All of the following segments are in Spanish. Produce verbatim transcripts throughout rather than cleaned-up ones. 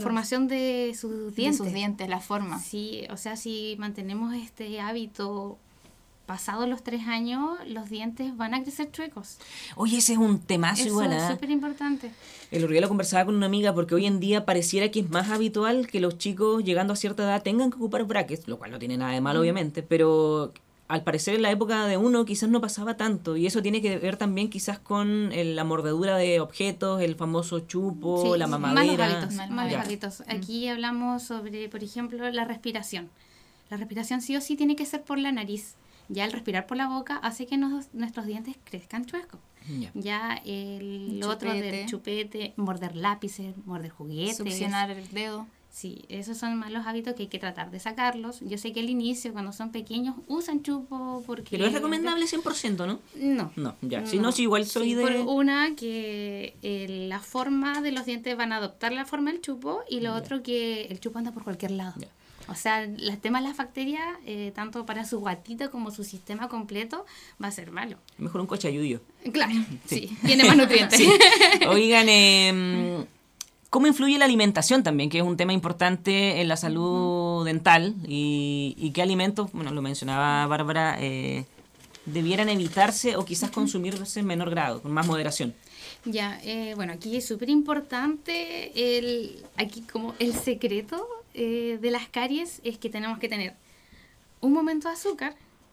formación de sus dientes. De sus dientes, la forma. Sí, o sea, si mantenemos este hábito pasados los tres años, los dientes van a crecer chuecos. Oye, ese es un temazo Eso igual, es ¿eh? súper importante. El otro día lo conversaba con una amiga porque hoy en día pareciera que es más habitual que los chicos llegando a cierta edad tengan que ocupar brackets, lo cual no tiene nada de malo, mm. obviamente, pero al parecer en la época de uno quizás no pasaba tanto, y eso tiene que ver también quizás con el, la mordedura de objetos, el famoso chupo, sí, la sí, mamadera. Malos hábitos, malos hábitos. Aquí mm. hablamos sobre, por ejemplo, la respiración. La respiración sí o sí tiene que ser por la nariz. Ya el respirar por la boca hace que nos, nuestros dientes crezcan chuecos. Yeah. Ya el, el otro del chupete, morder lápices, morder juguetes. Succionar el dedo. Sí, esos son malos hábitos que hay que tratar de sacarlos. Yo sé que al inicio, cuando son pequeños, usan chupo porque... Pero es recomendable cien por ciento, ¿no? No. No, ya. No. Si no, si igual soy sí, de... Por una, que eh, la forma de los dientes van a adoptar la forma del chupo, y lo yeah. otro, que el chupo anda por cualquier lado. Yeah. O sea, el tema de las bacterias, eh, tanto para su guatita como su sistema completo, va a ser malo. Mejor un cochayuyo. Claro, sí, sí tiene más nutrientes. Sí. Oigan, eh, ¿cómo influye la alimentación también? Que es un tema importante en la salud uh-huh. dental. Y, y qué alimentos, bueno, lo mencionaba Bárbara, eh, debieran evitarse o quizás consumirse en menor grado, con más moderación. Ya, eh, bueno, aquí es súper importante, el, aquí como el secreto eh, de las caries es que tenemos que tener un momento de azúcar,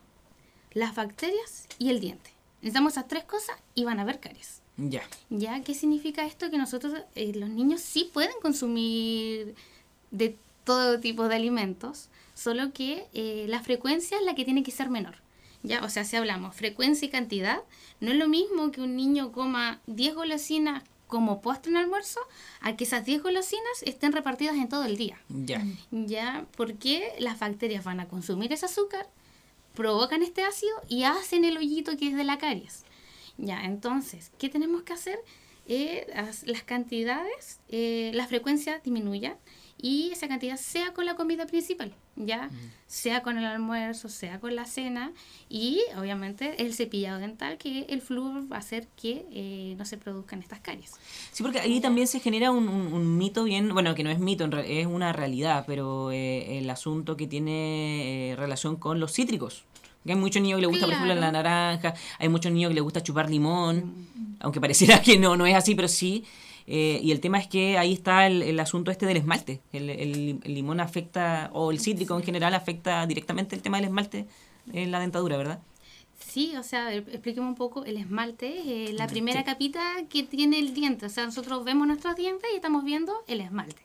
las bacterias y el diente. Necesitamos esas tres cosas y van a haber caries. Ya. Ya, ¿qué significa esto? Que nosotros, eh, los niños sí pueden consumir de todo tipo de alimentos, solo que eh, la frecuencia es la que tiene que ser menor. Ya, o sea, si hablamos frecuencia y cantidad, no es lo mismo que un niño coma diez golosinas como postre en almuerzo, a que esas diez golosinas estén repartidas en todo el día. Ya. Ya, porque las bacterias van a consumir ese azúcar, provocan este ácido y hacen el hoyito que es de la caries. Ya, entonces, ¿qué tenemos que hacer? Eh, las, las cantidades, eh, la frecuencia disminuya, y esa cantidad sea con la comida principal, ya, mm. sea con el almuerzo, sea con la cena, y obviamente el cepillado dental, que el flúor va a hacer que eh, no se produzcan estas caries. Sí, porque ahí también se genera un, un, un mito bien, bueno, que no es mito, es una realidad, pero eh, el asunto que tiene eh, relación con los cítricos. Hay muchos niños que les gusta, claro. por ejemplo, la naranja, hay muchos niños que les gusta chupar limón, mm. aunque pareciera que no, no es así, pero sí. Eh, y el tema es que ahí está el, el asunto este del esmalte. El, el, el limón afecta, o el cítrico en general afecta directamente el tema del esmalte en la dentadura, ¿verdad? Sí, o sea, expliquemos un poco. El esmalte es eh, la primera sí. capita que tiene el diente. O sea, nosotros vemos nuestros dientes y estamos viendo el esmalte.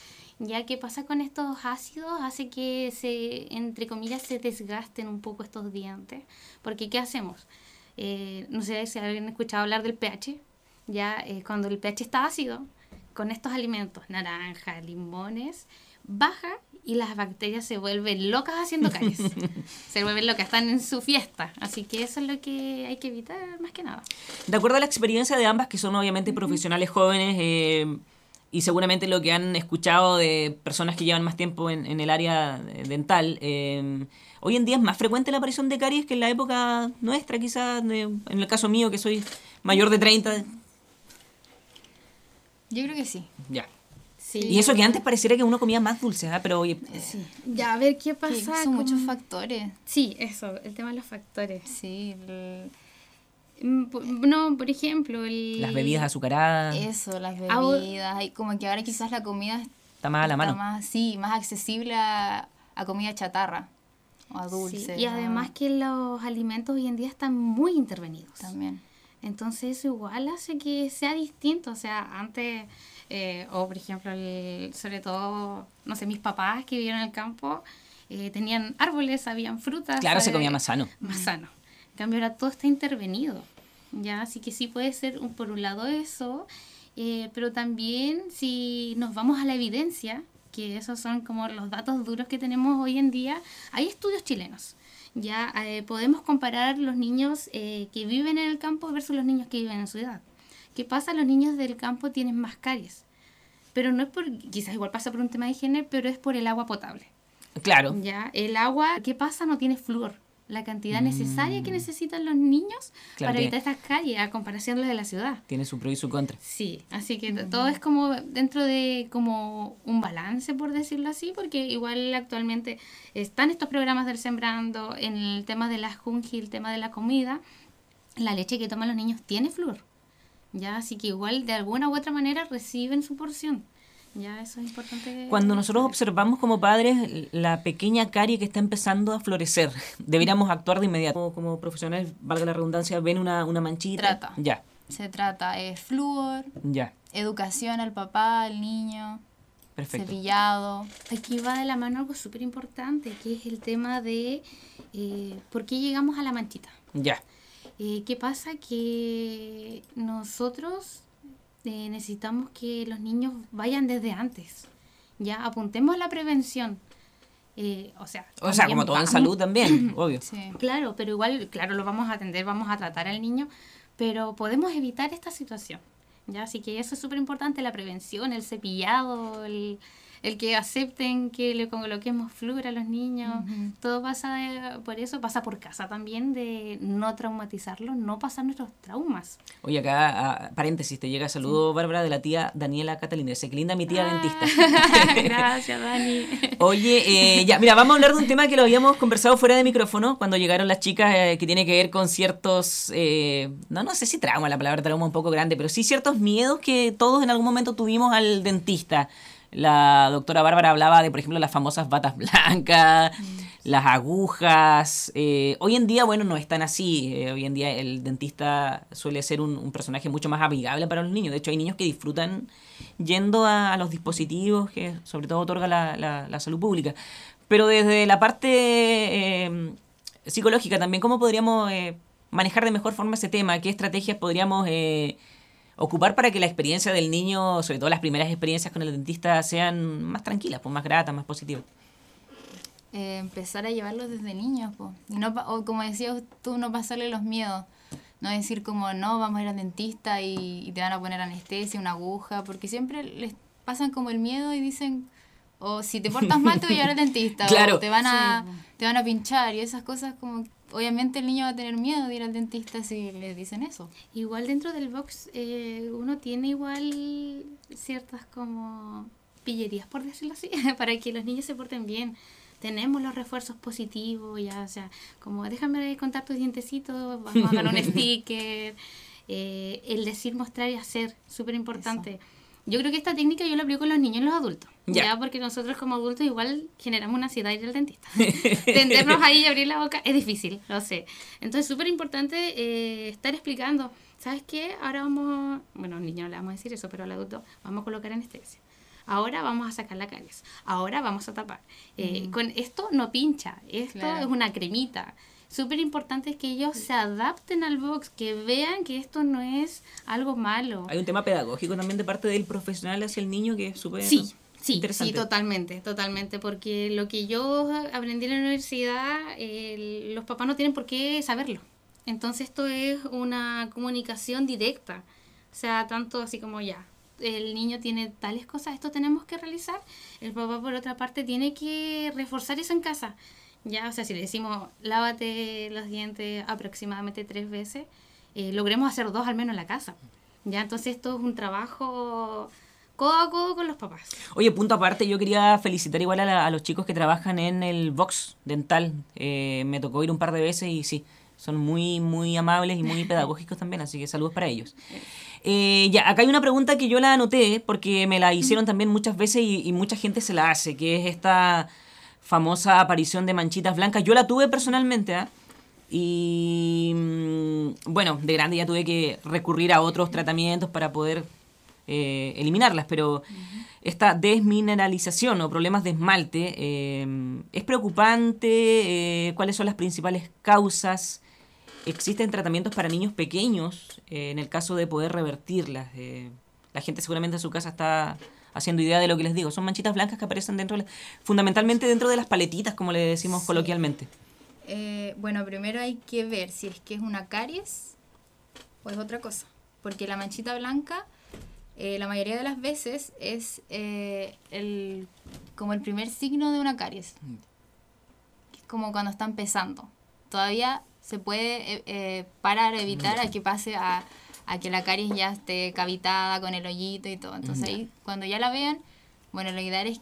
Ya que pasa con estos ácidos, hace que se, entre comillas, se desgasten un poco estos dientes. Porque, ¿qué hacemos? Eh, no sé si alguien ha escuchado hablar del pH. Ya eh, cuando el pH está ácido, con estos alimentos, naranja, limones, baja y las bacterias se vuelven locas haciendo caries. Se vuelven locas, están en su fiesta. Así que eso es lo que hay que evitar más que nada. De acuerdo a la experiencia de ambas, que son obviamente uh-huh. profesionales jóvenes, eh, y seguramente lo que han escuchado de personas que llevan más tiempo en, en el área dental, eh, hoy en día es más frecuente la aparición de caries que en la época nuestra, quizás, de, en el caso mío, que soy mayor de treinta. Yo creo que sí. Ya. Sí, y eso que antes pareciera que uno comía más dulce, ¿eh? Pero oye... Sí. Ya, a ver, ¿qué pasa? Sí, son con... muchos factores. Sí, eso, el tema de los factores. Sí, el... No, por ejemplo, el... las bebidas azucaradas. Eso, las bebidas. Y como que ahora quizás la comida está más a la mano. Más, sí, más accesible a, a comida chatarra o a dulce. Sí, y además que los alimentos hoy en día están muy intervenidos. También. Entonces eso igual hace que sea distinto. O sea, antes, eh, o por ejemplo, el, sobre todo, no sé, mis papás que vivieron en el campo, eh, tenían árboles, habían frutas. Claro, ¿sabes? Se comía más sano. Más sano. En cambio ahora todo está intervenido. Ya, así que sí puede ser un, por un lado eso, eh, pero también si nos vamos a la evidencia, que esos son como los datos duros que tenemos hoy en día, hay estudios chilenos. Ya eh, podemos comparar los niños eh, que viven en el campo versus los niños que viven en ciudad. ¿Qué pasa? Los niños del campo tienen más caries, pero no es por, quizás igual pasa por un tema de higiene, pero es por el agua potable. Claro. Ya, el agua, ¿qué pasa? No tiene flúor. la cantidad necesaria que necesitan los niños Claro, para tiene- evitar estas calles a comparación de las de la ciudad. Tiene su pro y su contra. Sí, así que t- todo es como dentro de como un balance, por decirlo así, porque igual actualmente están estos programas del Sembrando, en el tema de la junji, el tema de la comida, la leche que toman los niños tiene flúor, ya, así que igual de alguna u otra manera reciben su porción, ya, eso es importante. Cuando nosotros saber. observamos como padres la pequeña carie que está empezando a florecer, deberíamos actuar de inmediato. Como, como profesionales, valga la redundancia, ven una, una manchita. Trata. Ya, Se trata de flúor, ya, educación al papá, al niño, perfecto. cepillado. Aquí va de la mano algo súper importante, que es el tema de eh, por qué llegamos a la manchita. Ya, Eh, ¿Qué pasa? Que nosotros eh, necesitamos que los niños vayan desde antes. Ya apuntemos a la prevención. Eh, o sea, o sea, también como todo en vamos- salud también, obvio. Sí. Claro, pero igual, claro, lo vamos a atender, vamos a tratar al niño, pero podemos evitar esta situación. ¿Ya? Así que eso es súper importante, la prevención, el cepillado, el, el que acepten que le coloquemos flúor a los niños. Ujú. Todo pasa de- por eso, pasa por casa también, de no traumatizarlos, no pasar nuestros traumas. Oye, acá, a- paréntesis, te llega saludo, Bárbara, de la tía Daniela Catalina. Se que linda mi tía Ah, dentista. Gracias, Dani. Oye, eh, ya, mira, vamos a hablar de un tema que lo habíamos conversado fuera de micrófono cuando llegaron las chicas, eh, que tiene que ver con ciertos, eh, no, no sé si trauma, la palabra trauma es un poco grande, pero sí ciertos miedos que todos en algún momento tuvimos al dentista. La doctora Bárbara hablaba de, por ejemplo, las famosas batas blancas, las agujas. Eh, hoy en día, bueno, no es tan así. Eh, hoy en día el dentista suele ser un, un personaje mucho más amigable para los niños. De hecho, hay niños que disfrutan yendo a, a los dispositivos que sobre todo otorga la, la, la salud pública. Pero desde la parte eh, psicológica también, ¿cómo podríamos eh, manejar de mejor forma ese tema? ¿Qué estrategias podríamos eh, ocupar para que la experiencia del niño, sobre todo las primeras experiencias con el dentista, sean más tranquilas, pues más gratas, más positivas? Eh, empezar a llevarlos desde niños, po. Y no, pa- o como decías tú, no pasarle los miedos. No decir como, no, vamos a ir al dentista y, y te van a poner anestesia, una aguja, porque siempre les pasan como el miedo y dicen, o si te portas mal te voy a llevar al dentista, Claro. o te van a, Sí. te van a pinchar, y esas cosas como, obviamente el niño va a tener miedo de ir al dentista si les dicen eso. Igual dentro del box eh, uno tiene igual ciertas como pillerías, por decirlo así, para que los niños se porten bien. Tenemos los refuerzos positivos, ya, o sea, como déjame contar tus dientecitos, vamos a ganar un sticker, eh, el decir, mostrar y hacer, súper importante. Yo creo que esta técnica yo la aplico en los niños y en los adultos, Ya. ya, porque nosotros como adultos igual generamos una ansiedad de ir al dentista. Tendernos ahí y abrir la boca es difícil, lo sé. Entonces, súper importante eh, estar explicando, ¿sabes qué? Ahora vamos, bueno, al niño no le vamos a decir eso, pero al adulto vamos a colocar anestesia. Ahora vamos a sacar la caries. Ahora vamos a tapar. Eh, Con esto no pincha. Esto Claro. es una cremita. Súper importante es que ellos se adapten al box, que vean que esto no es algo malo. Hay un tema pedagógico también de parte del profesional hacia el niño que es súper Sí, sí, interesante. sí, totalmente, totalmente, porque lo que yo aprendí en la universidad, eh, los papás no tienen por qué saberlo. Entonces esto es una comunicación directa, o sea, tanto así como ya, el niño tiene tales cosas, esto tenemos que realizar, el papá por otra parte tiene que reforzar eso en casa. Ya, o sea, si le decimos, lávate los dientes aproximadamente tres veces, eh, logremos hacer dos al menos en la casa. Ya, entonces esto es un trabajo codo a codo con los papás. Oye, punto aparte, yo quería felicitar igual a, la- a los chicos que trabajan en el box dental. Eh, me tocó ir un par de veces y sí, son muy, muy amables y muy pedagógicos también, así que saludos para ellos. Eh, ya, acá hay una pregunta que yo la anoté porque me la hicieron también muchas veces y, y mucha gente se la hace, que es esta famosa aparición de manchitas blancas. Yo la tuve personalmente, ¿ah? Y mm, bueno, de grande ya tuve que recurrir a otros tratamientos para poder eh, eliminarlas, pero esta desmineralización o problemas de esmalte eh, es preocupante. Eh, ¿cuáles son las principales causas? ¿Existen tratamientos para niños pequeños eh, en el caso de poder revertirlas? Eh, la gente seguramente en su casa está haciendo idea de lo que les digo. Son manchitas blancas que aparecen dentro, de la- fundamentalmente dentro de las paletitas, como le decimos Sí. coloquialmente. Eh, bueno, primero hay que ver si es que es una caries o es otra cosa. Porque la manchita blanca, eh, la mayoría de las veces, es eh, el, como el primer signo de una caries. Es como cuando está empezando. todavía se puede eh, eh, parar, evitar a que pase a, a que la caries ya esté cavitada con el hoyito y todo. Entonces ahí, cuando ya la vean, bueno, lo ideal es